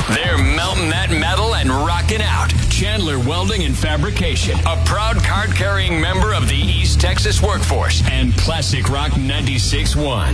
They're melting that metal and rocking out. Chandler Welding and Fabrication, a proud card-carrying member of the East Texas workforce, and Classic Rock 96.1.